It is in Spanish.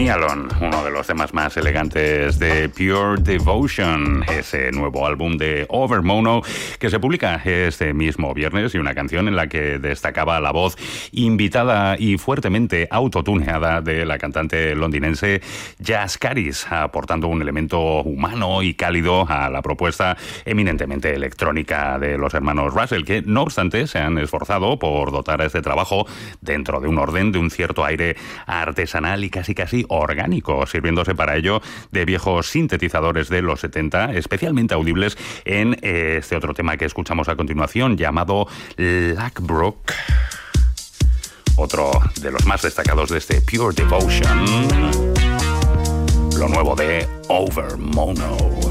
Nealon, uno de los temas más elegantes de Pure Devotion, ese nuevo álbum de Overmono que se publica este mismo viernes, y una canción en la que destacaba la voz invitada y fuertemente autotuneada de la cantante londinense Jazz Caris, aportando un elemento humano y cálido a la propuesta eminentemente electrónica de los hermanos Russell, que no obstante se han esforzado por dotar a este trabajo dentro de un orden, de un cierto aire artesanal y casi orgánico, sirviéndose para ello de viejos sintetizadores de los 70, especialmente audibles en este otro tema que escuchamos a continuación, llamado Ladbroke, otro de los más destacados de este Pure Devotion, lo nuevo de Overmono.